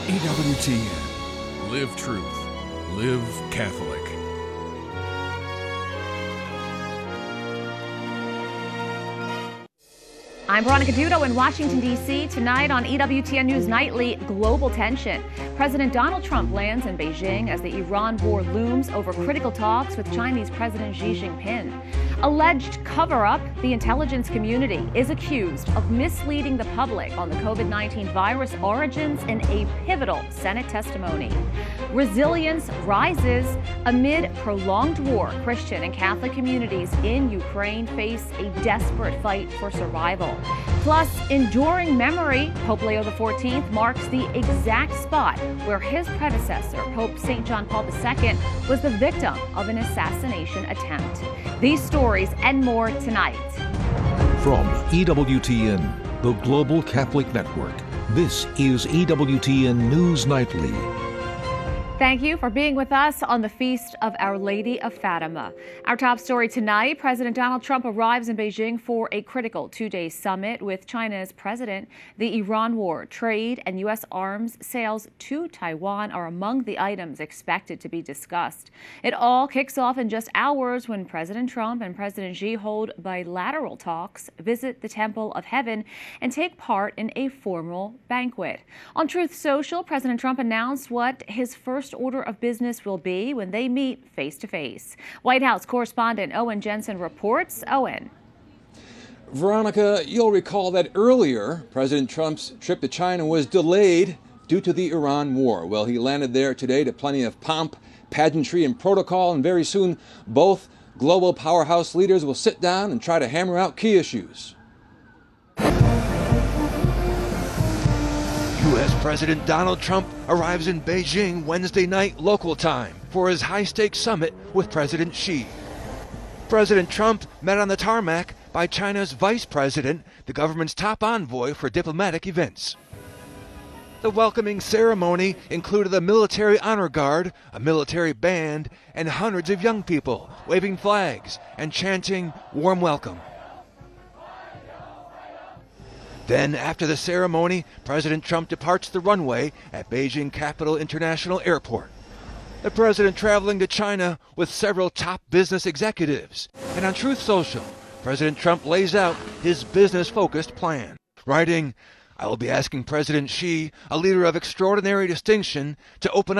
EWTN. Live truth. Live Catholic. I'm Veronica Dudo in Washington, D.C. Tonight on EWTN News Nightly, global tension. President Donald Trump lands in Beijing as the Iran war looms over critical talks with Chinese President Xi Jinping. Alleged cover-up, the intelligence community is accused of misleading the public on the COVID-19 virus origins in a pivotal Senate testimony. Resilience rises amid prolonged war. Christian and Catholic communities in Ukraine face a desperate fight for survival. Plus, enduring memory, Pope Leo XIV marks the exact spot where his predecessor, Pope St. John Paul II, was the victim of an assassination attempt. These stories and more tonight. From EWTN, the Global Catholic Network, this is EWTN News Nightly. Thank you for being with us on the Feast of Our Lady of Fatima. Our top story tonight, President Donald Trump arrives in Beijing for a critical two-day summit with China's president. The Iran war, trade, and U.S. arms sales to Taiwan are among the items expected to be discussed. It all kicks off in just hours when President Trump and President Xi hold bilateral talks, visit the Temple of Heaven, and take part in a formal banquet. On Truth Social, President Trump announced what his first order of business will be when they meet face-to-face. White House correspondent Owen Jensen reports. Owen. Veronica, you'll recall that earlier, President Trump's trip to China was delayed due to the Iran war. Well, he landed there today to plenty of pomp, pageantry, and protocol, and very soon both global powerhouse leaders will sit down and try to hammer out key issues. U.S. President Donald Trump arrives in Beijing Wednesday night local time for his high-stakes summit with President Xi. President Trump met on the tarmac by China's vice president, the government's top envoy for diplomatic events. The welcoming ceremony included a military honor guard, a military band, and hundreds of young people waving flags and chanting "Warm Welcome." Then, after the ceremony, President Trump departs the runway at Beijing Capital International Airport. The president traveling to China with several top business executives. And on Truth Social, President Trump lays out his business-focused plan, writing, "I will be asking President Xi, a leader of extraordinary distinction, to open